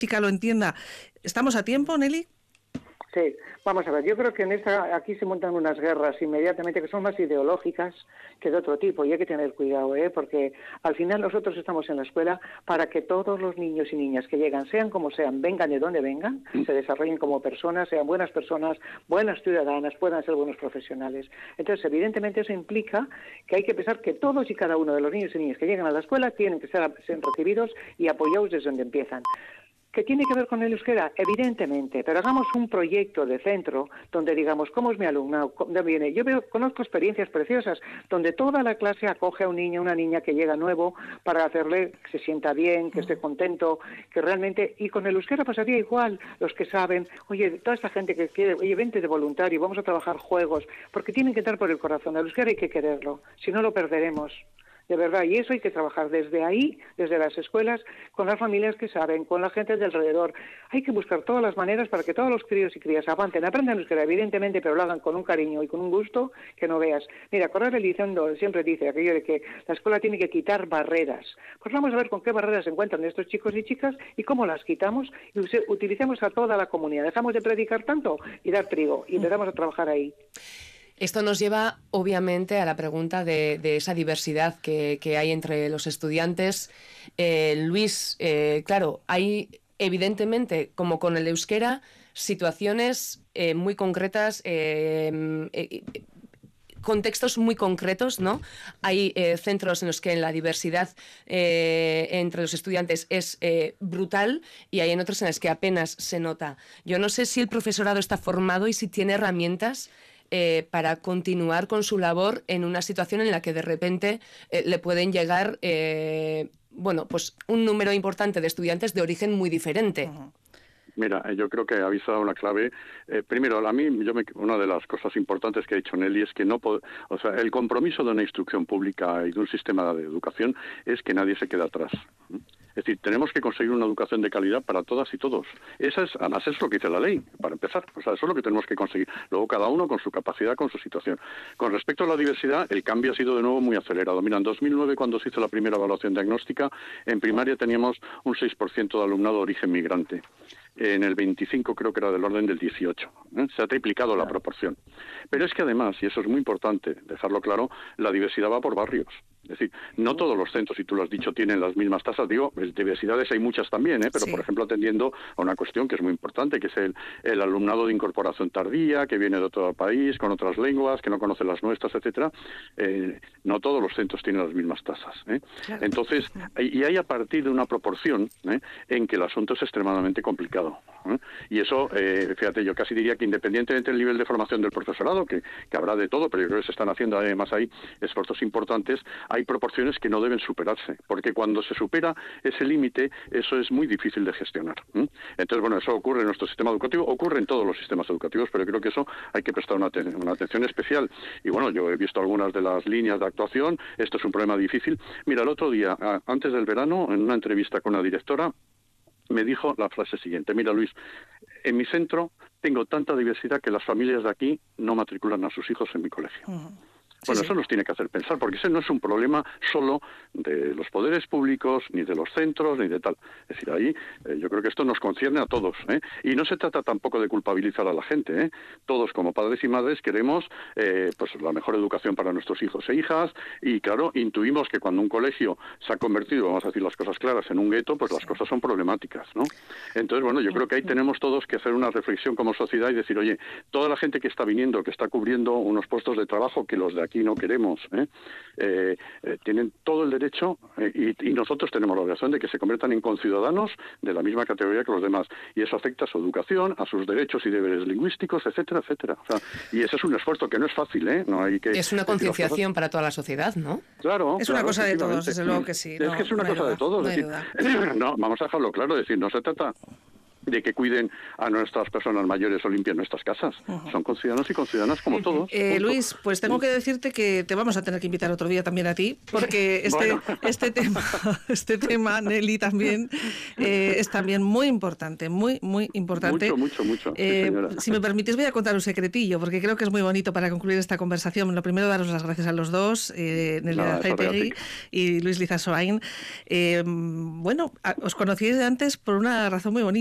chica lo entienda. ¿Estamos a tiempo, Nelly? Sí, vamos a ver, yo creo que aquí se montan unas guerras inmediatamente que son más ideológicas que de otro tipo, y hay que tener cuidado, porque al final nosotros estamos en la escuela para que todos los niños y niñas que llegan, sean como sean, vengan de donde vengan, se desarrollen como personas, sean buenas personas, buenas ciudadanas, puedan ser buenos profesionales. Entonces, evidentemente eso implica que hay que pensar que todos y cada uno de los niños y niñas que llegan a la escuela tienen que ser recibidos y apoyados desde donde empiezan. ¿Qué tiene que ver con el euskera? Evidentemente, pero hagamos un proyecto de centro donde digamos, ¿cómo es mi alumnado? ¿Dónde viene? Conozco experiencias preciosas donde toda la clase acoge a un niño, una niña que llega nuevo para hacerle que se sienta bien, que esté contento, que realmente... Y con el euskera pasaría igual, los que saben, oye, toda esta gente que quiere, oye, vente de voluntario, vamos a trabajar juegos, porque tienen que entrar por el corazón. El euskera hay que quererlo, si no lo perderemos. De verdad, y eso hay que trabajar desde ahí, desde las escuelas, con las familias que saben, con la gente de alrededor. Hay que buscar todas las maneras para que todos los críos y crías avancen, aprendan euskera, evidentemente, pero lo hagan con un cariño y con un gusto que no veas. Mira, Corrado Elizondo siempre dice aquello de que la escuela tiene que quitar barreras. Pues vamos a ver con qué barreras se encuentran estos chicos y chicas y cómo las quitamos y utilicemos a toda la comunidad. Dejamos de predicar tanto y dar trigo y empezamos a trabajar ahí. Esto nos lleva, obviamente, a la pregunta de esa diversidad que hay entre los estudiantes. Luis, claro, hay evidentemente, como con el euskera, situaciones muy concretas, contextos muy concretos, ¿no? Hay centros en los que la diversidad entre los estudiantes es brutal y hay en otros en los que apenas se nota. Yo no sé si el profesorado está formado y si tiene herramientas para continuar con su labor en una situación en la que de repente le pueden llegar pues un número importante de estudiantes de origen muy diferente. Uh-huh. Mira, yo creo que habéis dado una clave. Primero, a mí, una de las cosas importantes que ha dicho Nelly es que el compromiso de una instrucción pública y de un sistema de educación es que nadie se quede atrás. Es decir, tenemos que conseguir una educación de calidad para todas y todos. Además, es lo que dice la ley, para empezar. O sea, eso es lo que tenemos que conseguir. Luego, cada uno con su capacidad, con su situación. Con respecto a la diversidad, el cambio ha sido de nuevo muy acelerado. Mira, en 2009, cuando se hizo la primera evaluación diagnóstica, en primaria teníamos un 6% de alumnado de origen migrante. En el 25 creo que era del orden del 18. Se ha triplicado la proporción. Pero es que además, y eso es muy importante dejarlo claro, la diversidad va por barrios. Es decir, no todos los centros, y tú lo has dicho, tienen las mismas tasas. Digo, diversidades hay muchas también, pero sí. Por ejemplo atendiendo a una cuestión que es muy importante, que es el alumnado de incorporación tardía, que viene de otro país, con otras lenguas, que no conoce las nuestras, etcétera. No todos los centros tienen las mismas tasas. Claro. Entonces, y hay a partir de una proporción en que el asunto es extremadamente complicado. Y eso, fíjate, yo casi diría que independientemente del nivel de formación del profesorado, que habrá de todo, pero yo creo que se están haciendo además ahí esfuerzos importantes, hay proporciones que no deben superarse, porque cuando se supera ese límite, eso es muy difícil de gestionar. Entonces, bueno, eso ocurre en nuestro sistema educativo, ocurre en todos los sistemas educativos, pero creo que eso hay que prestar una atención especial. Y bueno, yo he visto algunas de las líneas de actuación, esto es un problema difícil. Mira, el otro día, antes del verano, en una entrevista con una directora, me dijo la frase siguiente: mira, Luis, en mi centro tengo tanta diversidad que las familias de aquí no matriculan a sus hijos en mi colegio. Uh-huh. Bueno, sí. Eso nos tiene que hacer pensar, porque ese no es un problema solo de los poderes públicos, ni de los centros, ni de tal. Es decir, ahí yo creo que esto nos concierne a todos, y no se trata tampoco de culpabilizar a la gente, Todos como padres y madres queremos pues la mejor educación para nuestros hijos e hijas, y claro, intuimos que cuando un colegio se ha convertido, vamos a decir las cosas claras, en un gueto, pues las cosas son problemáticas, ¿no? Entonces, bueno, yo creo que ahí tenemos todos que hacer una reflexión como sociedad y decir, oye, toda la gente que está viniendo, que está cubriendo unos puestos de trabajo que los de aquí no queremos, tienen todo el derecho y nosotros tenemos la obligación de que se conviertan en conciudadanos de la misma categoría que los demás, y eso afecta a su educación, a sus derechos y deberes lingüísticos, etcétera, etcétera. O sea, y ese es un esfuerzo que no es fácil, no hay que... Es una concienciación para toda la sociedad, ¿no? Claro. Es una cosa de todos, desde luego que sí. Es que es una cosa de todos. No, no, vamos a dejarlo claro, es decir, no se trata... de que cuiden a nuestras personas mayores o limpien nuestras casas. Son conciudadanos y conciudadanas como todos. Luis, pues tengo que decirte que te vamos a tener que invitar otro día también a ti, porque este tema, Nelly, también es también muy importante, muy importante. Mucho. Sí, si me permitís, voy a contar un secretillo, porque creo que es muy bonito para concluir esta conversación. Lo primero, daros las gracias a los dos, Nelly Azaitegui y Luis Lizasoain. Bueno, os conocí antes por una razón muy bonita.